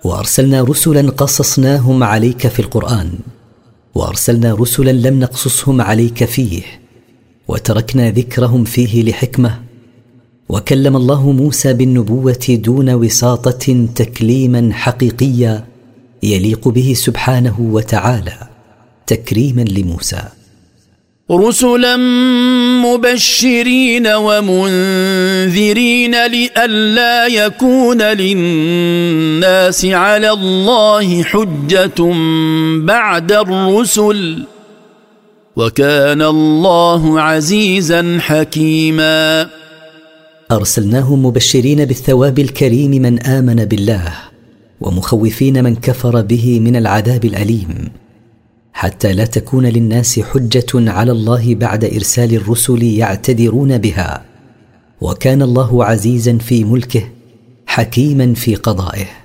وأرسلنا رسلا قصصناهم عليك في القرآن، وأرسلنا رسلا لم نقصصهم عليك فيه، وتركنا ذكرهم فيه لحكمة. وكلم الله موسى بالنبوة دون وساطة تكليما حقيقيا يليق به سبحانه وتعالى تكريما لموسى. رسلا مبشرين ومنذرين لئلا يكون للناس على الله حجة بعد الرسل، وكان الله عزيزا حكيما. أرسلناهم مبشرين بالثواب الكريم من آمن بالله، ومخوفين من كفر به من العذاب الأليم، حتى لا تكون للناس حجة على الله بعد إرسال الرسل يعتذرون بها. وكان الله عزيزا في ملكه حكيما في قضائه.